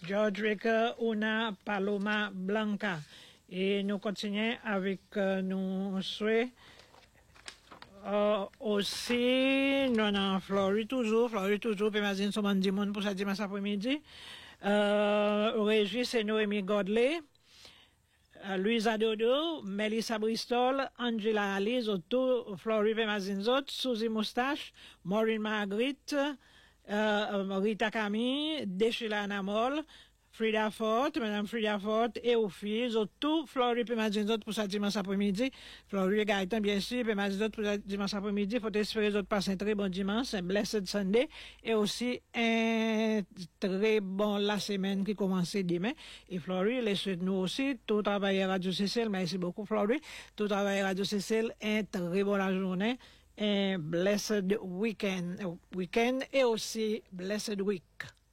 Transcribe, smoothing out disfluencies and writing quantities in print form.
George Ricker, Una Paloma Blanca. Et nous continuons avec nos souhaits. Aussi, nous avons Floride toujours, puis Mazine Soman Dimon pour ce dimanche après-midi. Régis et Noémie Godley. Louisa Dodo, Melissa Bristol, Angela Alice, Otto, Floride et Mazine Zot, Suzy Moustache, Maureen Marguerite, Rita Camille, Deschila Anamol, Frida Fort, Madame Frida Fort, et aux filles, tout, Floride et Mazine Zot pour ce dimanche après-midi. Floride et Gaëtan, bien sûr, et Mazine Zot pour ce dimanche après-midi. Faut espérer les autres passer un très bon dimanche, un blessed Sunday, et aussi un très bon la semaine qui commence demain. Et Floride, les souhaite nous aussi, tout travail Radio Cécile, merci beaucoup Floride, tout travail Radio Cécile, un très bon la journée, un blessed weekend et aussi blessed week.